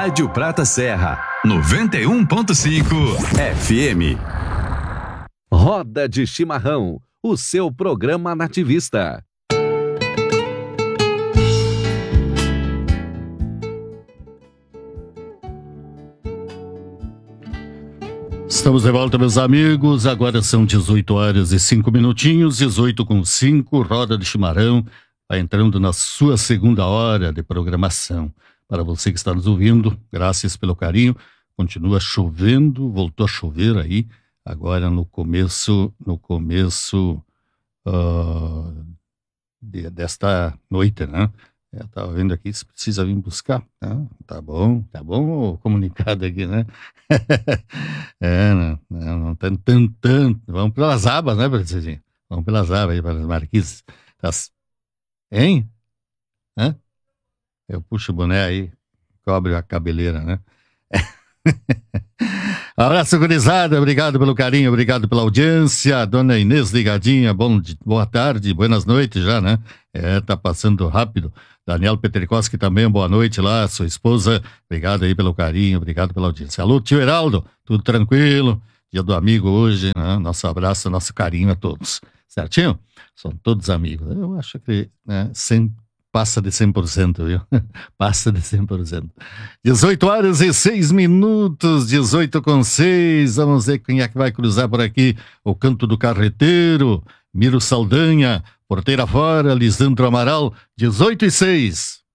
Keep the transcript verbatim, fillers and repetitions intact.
Rádio Prata Serra, noventa e um ponto cinco F M. Roda de Chimarrão, o seu programa nativista. Estamos de volta, meus amigos. Agora são dezoito horas e cinco minutinhos, dezoito com cinco. Roda de Chimarrão vai entrando na sua segunda hora de programação. Para você que está nos ouvindo, graças pelo carinho. Continua chovendo, voltou a chover aí. Agora no começo, no começo uh, de, desta noite, né? Eu estava vendo aqui se precisa vir buscar. Ah, tá bom, tá bom o comunicado aqui, né? é, não, não, não tem tanto, tanto. Vamos pelas abas, né, Francisquinho? Vamos pelas abas aí, para as marquises. Das... Hein? Hã? Eu puxo o boné aí, cobre a cabeleira, né? Abraço, gurizada, obrigado pelo carinho, obrigado pela audiência. Dona Inês ligadinha, bom, boa tarde, buenas noites já, né? É, tá passando rápido. Daniel Petricoski também, boa noite lá, sua esposa, obrigado aí pelo carinho, obrigado pela audiência. Alô, tio Heraldo, tudo tranquilo? Dia do amigo hoje, né? Nosso abraço, nosso carinho a todos, certinho? São todos amigos, eu acho que, né, sempre passa de cem por cento, viu? Passa de cem por cento. dezoito horas e seis minutos, dezoito com seis. Vamos ver quem é que vai cruzar por aqui. O Canto do Carreteiro, Miro Saldanha, Porteira Fora, Lisandro Amaral, dezoito e seis.